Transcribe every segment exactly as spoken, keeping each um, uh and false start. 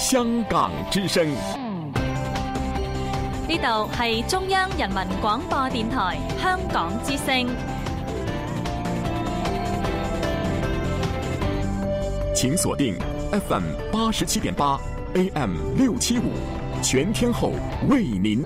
香港之聲。 呢度係中央人民廣播電台香港之聲。 請鎖定 F M 八十七點八 A M 六七五，全天候為您。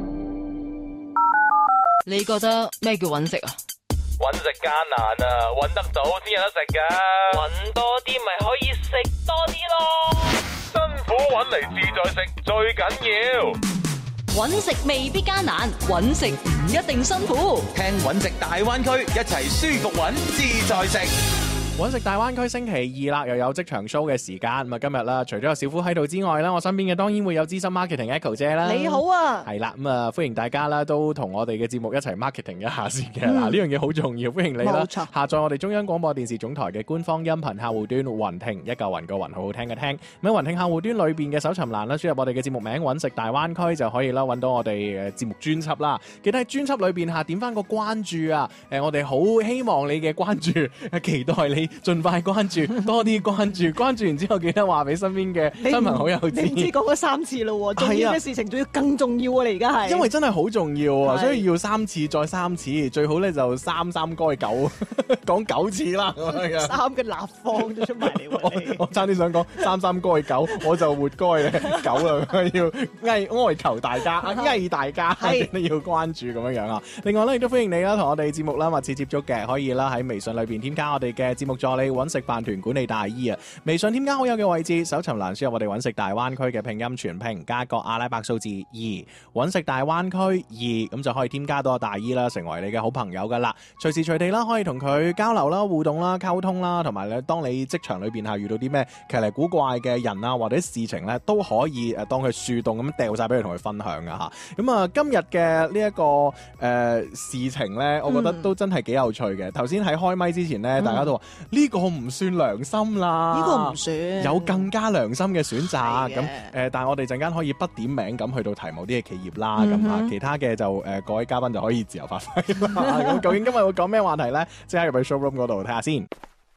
你覺得咩叫揾食啊？ 揾食艱難啊，揾得到先有得食噶。揾多啲咪可以食多啲咯。辛苦揾嚟自在食最緊要。 揾食未必艱難，揾食唔一定辛苦。 聽揾食大灣區，一齊舒服揾自在食。 揾食大灣區星期二啦，又有職場 show 嘅時間。咁啊，今日啦，除咗有小夫喺度之外啦，我身邊嘅當然會有資深 marketing Echo 姐啦。 你好啊， 係啦，咁啊，歡迎大家啦，都同我哋嘅節目一齊 marketing 一下先嘅。嗱、嗯，呢樣嘢好重要，歡迎你啦。 冇錯。 下載我哋中央廣播電視總台嘅官方音頻客戶端雲聽，一嚿雲個雲，好好聽嘅聽。咁喺雲聽客戶端裏邊嘅搜尋欄啦，輸入我哋嘅節目名揾食大灣區就可以啦，揾到我哋嘅節目專輯啦。記得喺專輯裏邊下點翻個關注啊！誒，我哋好希望你嘅關注，期待你盡快關注。多啲關注，關注完之後記得話俾身邊嘅親朋好友知。 你唔知講咗三次咯，重要嘅事情仲要更重要啊！你而家係， 因為真係好重要啊，所以要三次再三次，最好咧就三三該九，講九次啦。 三嘅立方都出埋嚟喎。 我差啲想講三三該九，我就活該咧九啦，要哀哀求大家，哀大家一定要關注咁樣樣啊。另外咧亦都歡迎你啦，同我哋節目啦密切接觸嘅，可以啦喺微信裏邊添加我哋嘅節目助理揾食飯團管理大姨啊，微信添加好友嘅位置，搜尋欄輸入我哋揾食大灣區嘅拼音全拼加個阿拉伯數字二，揾食大灣區二，咁就可以添加到大姨啦，成為你嘅好朋友噶啦。隨時隨地啦，可以同佢交流啦、互動啦、溝通啦，同埋咧，當你職場裏邊吓遇到啲咩奇離古怪嘅人啊或者事情咧，都可以誒當佢樹洞咁掉晒俾佢同佢分享噶吓。咁啊，今日嘅呢一個誒、呃、事情咧，我覺得都真係幾有趣嘅。頭先喺開麥之前咧，大家都話呢、這個唔算良心啦， 呢個唔算，有更加良心嘅選擇。咁誒、呃，但係我哋陣間可以不點名咁去到提某啲嘅企業啦。咁、嗯、啊，其他嘅就誒、呃、各位嘉賓就可以自由發揮啦。咁究竟今日會講咩話題咧？即刻入去 showroom 嗰度睇下先。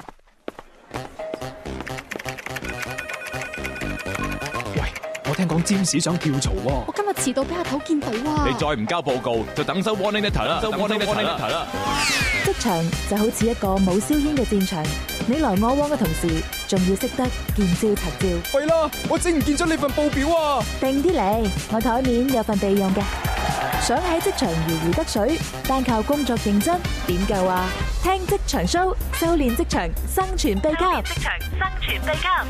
我聽講占士想跳槽喎， 我今日遲到俾阿頭見到啊！ 你再唔交報告，就等收 warning letter 啦，收 warning letter 啦。 職場就好似一個冇硝煙嘅戰場，你來我往嘅同時，仲要識得見招拆招。 喂啦，我整唔見咗你份報表啊！ 定啲嚟，我台面有份備用嘅。想喺職場如魚得水，單靠工作認真點夠啊？聽職場 show， 修煉職場生存秘笈。職場生存秘笈。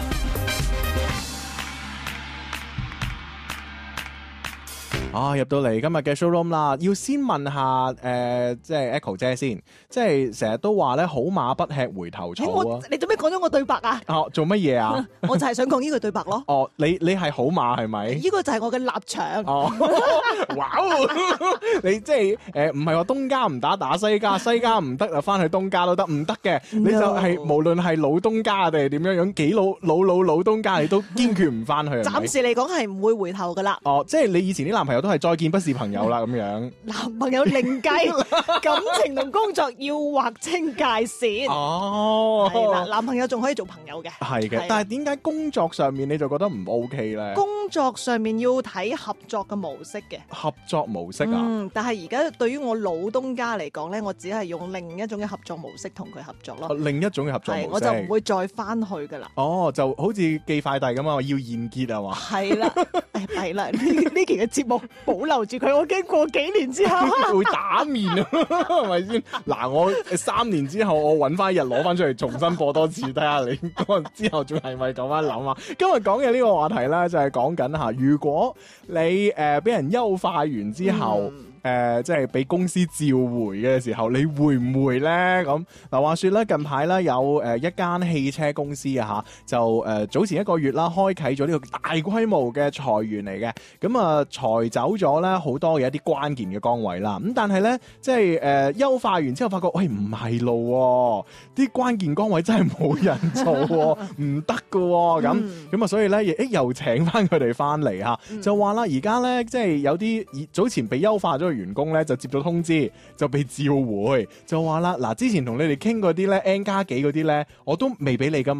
啊，入到嚟今日嘅 showroom 啦，要先問下誒、呃，即係 Echo 姐先，即係成日都話咧，好馬不吃回頭草啊！ 你做咩講咗我對白啊？ 哦，做乜嘢啊？ 我就係想講呢句對白咯。 哦，你你係好馬係咪？ 呢個就係我嘅立場。 哦，哇！你即係誒，唔係話東家唔打打西家，西家唔得啊，翻去東家都得，唔得嘅。你就係、是、無論係老東家定係點樣樣，幾老老老老東家，你都堅決唔翻去。 暫時嚟講係唔會回頭噶啦。 哦，即係你以前啲男朋友都係再見不是朋友啦，咁樣。 男朋友另計，感情同工作要劃清界線。 哦， 係啦，男朋友仲可以做朋友嘅。 係嘅，但係點解工作上面你就覺得唔 OK 咧？ 工作上面要睇合作嘅模式嘅。 合作模式啊？ 嗯，但係而家對於我老東家嚟講咧，我只係用另一種嘅合作模式同佢合作咯。 另一種嘅合作模式， 我就唔會再翻去噶啦。 哦，就好似寄快遞咁啊，要現結啊嘛。係啦，誒係啦，呢呢期嘅節目保留住佢，我經過幾年之後會打面啊，係咪先？嗱，我三年之後我揾翻日攞翻出嚟重新播多次，睇下你嗰之後仲係咪咁樣諗啊？今日講嘅呢個話題咧，就係講緊吓，如果你誒俾、呃、人優化完之後。嗯誒、呃，即係俾公司召回嘅時候，你會唔會咧？咁嗱，話說咧，近排咧有誒一間汽車公司啊吓，就誒、呃、早前一個月啦，開啟咗呢個大規模嘅裁員嚟嘅。咁啊，裁走咗咧好多嘅一啲關鍵嘅崗位啦。咁但係咧，即係誒優化完之後，發覺喂唔係咯，啲關鍵崗位真係冇人做，唔得噶。咁咁啊，所以咧亦又請翻佢哋翻嚟吓，就話啦，而家咧即係有啲早前被優化咗。員工咧就接到通知，就被召回，就話啦嗱，之前同你哋傾嗰啲咧 N 加幾嗰啲咧，我都未俾你噶。